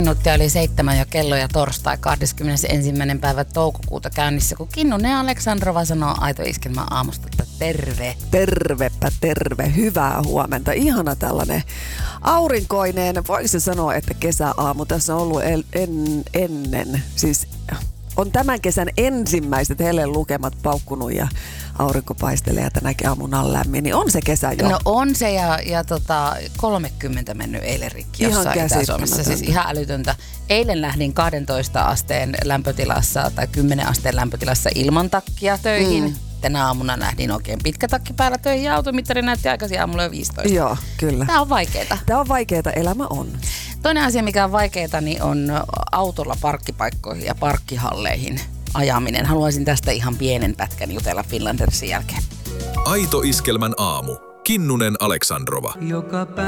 minuuttia yli 7 jo kello ja torstai 21. päivä toukokuuta käynnissä, kun Kinnunen ja Aleksandrova sanoo Aito Iskelmän aamusta, että terve. Tervepä terve, hyvää huomenta. Ihana tällainen aurinkoinen, voiko se sanoa, että kesäaamu. Tässä on ollut ennen, siis on tämän kesän ensimmäiset hellen lukemat paukkunut ja aurinko paistelee ja tänäkin aamuna on lämmin, niin on se kesä jo. No on se ja 30 mennyt eilen rikki jossain Itä-Suomessa. Siis ihan älytöntä. Eilen lähdin 12 asteen lämpötilassa tai 10 asteen lämpötilassa ilman takkia töihin. Tänä aamuna lähdin oikein pitkä takki päällä töihin ja automittari näytti aikaisin aamulla jo 15. Joo, kyllä. Tää on vaikeeta. Tämä on vaikeeta, elämä on. Toinen asia, mikä on vaikeeta, niin on autolla parkkipaikkoihin ja parkkihalleihin ajaminen. Haluaisin tästä ihan pienen pätkän jutella Finlandersin jälkeen. Aito Iskelmän aamu. Kinnunen Aleksandrova.